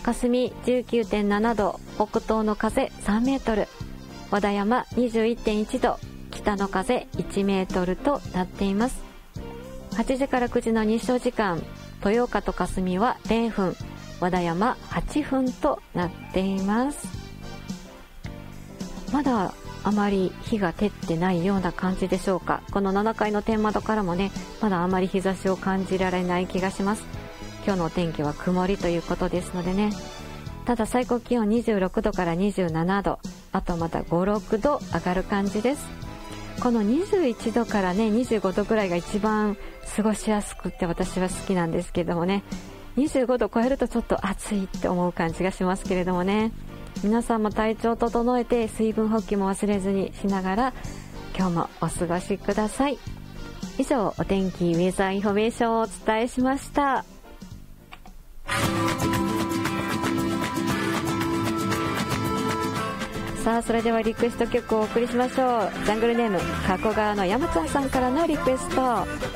霞 19.7 度、北東の風3メートル、和田山 21.1 度、北の風1メートルとなっています。8時から9時の日照時間、豊岡と霞は0分、和田山8分となっています。まだあまり日が照ってないような感じでしょうか。この7階の天窓からもね、まだあまり日差しを感じられない気がします。今日のお天気は曇りということですのでね。ただ最高気温26度から27度、あとまた5、6度上がる感じです。この21度からね25度ぐらいが一番過ごしやすくって私は好きなんですけどもね、25度超えるとちょっと暑いって思う感じがしますけれどもね、皆さんも体調を整えて水分補給も忘れずにしながら今日もお過ごしください。以上、お天気ウェザーインフォメーションをお伝えしました。さあ、それではリクエスト曲をお送りしましょう。ジャングルネーム加古川の山ちゃんさんからのリクエスト、